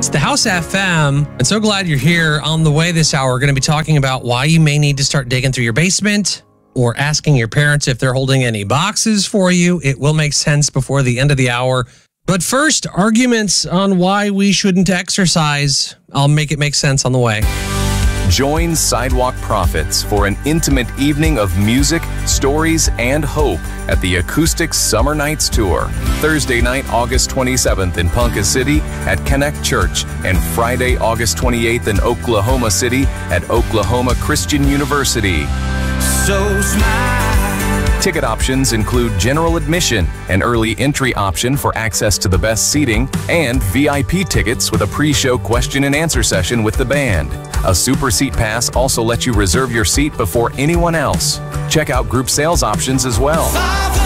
It's the House FM, and so glad you're here. On the way this hour, we're going to be talking about why you may need to start digging through your basement or asking your parents if they're holding any boxes for you. It will make sense before the end of the hour. But first, arguments on why we shouldn't exercise. I'll make it make sense on the way. Join Sidewalk Prophets for an intimate evening of music, stories, and hope at the Acoustic Summer Nights Tour. Thursday night, August 27th in Ponca City at Connect Church, and Friday, August 28th in Oklahoma City at Oklahoma Christian University. So smile. Ticket options include general admission, an early entry option for access to the best seating, and VIP tickets with a pre-show question and answer session with the band. A Super Seat Pass also lets you reserve your seat before anyone else. Check out group sales options as well.